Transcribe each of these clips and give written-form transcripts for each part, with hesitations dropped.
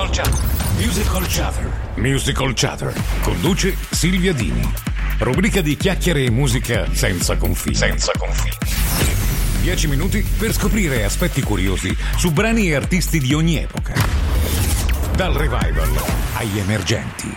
Musical Chatter. Conduce Silvia Dini. Rubrica di chiacchiere e musica senza confini. 10 minuti per scoprire aspetti curiosi su brani e artisti di ogni epoca. Dal revival agli emergenti.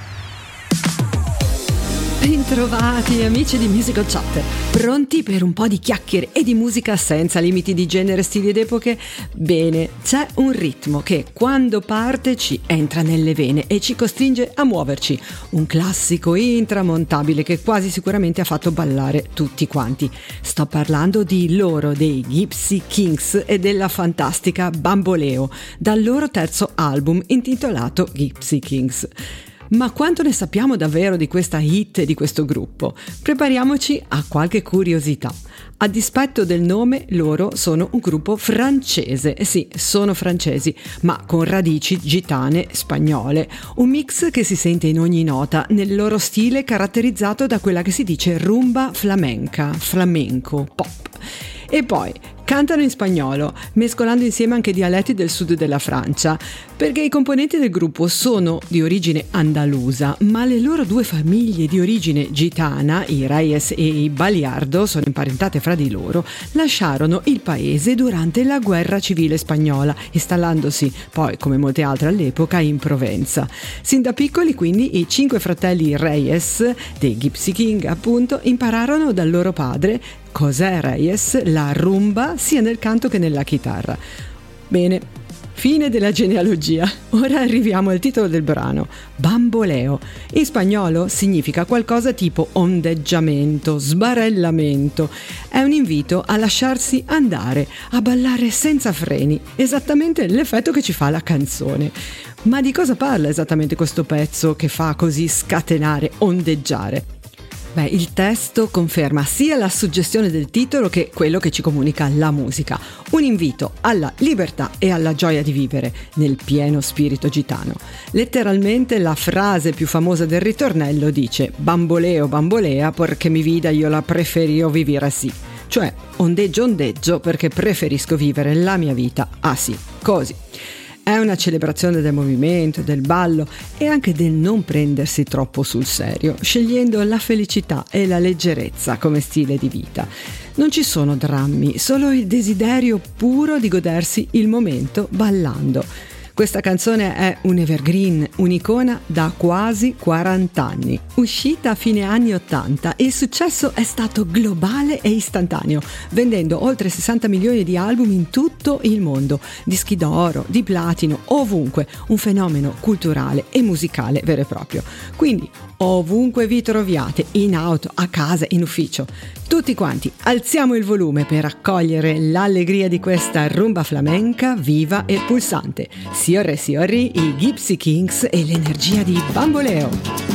Bentrovati amici di Musical Chatter, pronti per un po' di chiacchiere e di musica senza limiti di genere, stili ed epoche? Bene, c'è un ritmo che quando parte ci entra nelle vene e ci costringe a muoverci, un classico intramontabile che quasi sicuramente ha fatto ballare tutti quanti. Sto parlando di loro, dei Gypsy Kings e della fantastica Bamboleo, dal loro terzo album intitolato Gypsy Kings. Ma quanto ne sappiamo davvero di questa hit e di questo gruppo? Prepariamoci a qualche curiosità. A dispetto del nome, loro sono un gruppo francese. Sì, sono francesi, ma con radici gitane, spagnole. Un mix che si sente in ogni nota, nel loro stile caratterizzato da quella che si dice rumba flamenca, flamenco, pop. E poi cantano in spagnolo, mescolando insieme anche dialetti del sud della Francia, perché i componenti del gruppo sono di origine andalusa, ma le loro due famiglie di origine gitana, i Reyes e i Baliardo, sono imparentate fra di loro, lasciarono il paese durante la guerra civile spagnola, installandosi poi, come molte altre all'epoca, in Provenza. Sin da piccoli, quindi, i 5 fratelli Reyes, dei Gypsy King appunto, impararono dal loro padre José Reyes la rumba sia nel canto che nella chitarra. Bene, fine della genealogia. Ora arriviamo al titolo del brano, Bamboleo. In spagnolo significa qualcosa tipo ondeggiamento, sbarellamento. È un invito a lasciarsi andare, a ballare senza freni, esattamente l'effetto che ci fa la canzone. Ma di cosa parla esattamente questo pezzo che fa così scatenare, ondeggiare? Beh, il testo conferma sia la suggestione del titolo che quello che ci comunica la musica. Un invito alla libertà e alla gioia di vivere nel pieno spirito gitano. Letteralmente la frase più famosa del ritornello dice «Bamboleo, bambolea, perché mi vida io la preferio vivere así». Cioè, ondeggio perché preferisco vivere la mia vita así, così. È una celebrazione del movimento, del ballo e anche del non prendersi troppo sul serio, scegliendo la felicità e la leggerezza come stile di vita. Non ci sono drammi, solo il desiderio puro di godersi il momento ballando. Questa canzone è un evergreen, un'icona da quasi 40 anni. Uscita a fine anni 80, il successo è stato globale e istantaneo, vendendo oltre 60 milioni di album in tutto il mondo, dischi d'oro, di platino, ovunque, un fenomeno culturale e musicale vero e proprio. Quindi, ovunque vi troviate, in auto, a casa, in ufficio, tutti quanti alziamo il volume per accogliere l'allegria di questa rumba flamenca viva e pulsante. Signore e signori, i Gypsy Kings e l'energia di Bamboleo.